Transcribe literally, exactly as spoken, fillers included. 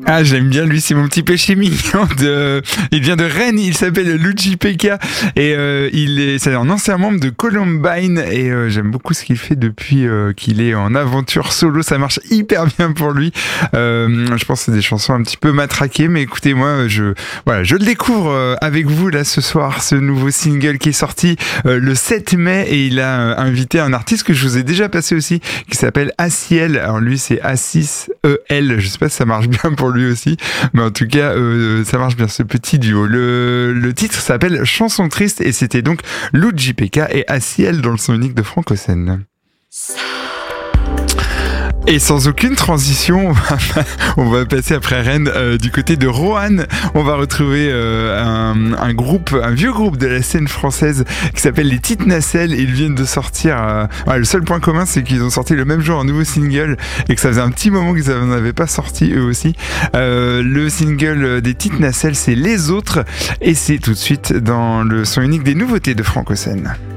Ah, j'aime bien lui, c'est mon petit péché mignon. De... Il vient de Rennes, il s'appelle Luigi Pekka et euh, il est, c'est un ancien membre de Columbine et euh, j'aime beaucoup ce qu'il fait depuis euh, qu'il est en aventure solo. Ça marche hyper bien pour lui. Euh, je pense que c'est des chansons un petit peu matraquées, mais écoutez, moi, je voilà, je le découvre euh, avec vous là ce soir, ce nouveau single qui est sorti euh, le sept mai et il a euh, invité un artiste que je vous ai déjà passé aussi, qui s'appelle Aciel. Alors lui, c'est A six E L. Je sais pas si ça marche bien pour lui aussi, mais en tout cas euh, ça marche bien ce petit duo. Le, le titre s'appelle Chanson triste et c'était donc Luigi Pekka et Aciel dans le son unique de Frank-Osen. Et sans aucune transition, on va, on va passer après Rennes euh, du côté de Roanne. On va retrouver euh, un, un groupe, un vieux groupe de la scène française qui s'appelle les Petites Nacelles. Ils viennent de sortir. Euh, ouais, le seul point commun, c'est qu'ils ont sorti le même jour un nouveau single et que ça faisait un petit moment qu'ils n'en avaient pas sorti eux aussi. Euh, le single des Petites Nacelles, c'est Les Autres et c'est tout de suite dans le son unique des nouveautés de Frank-Osen.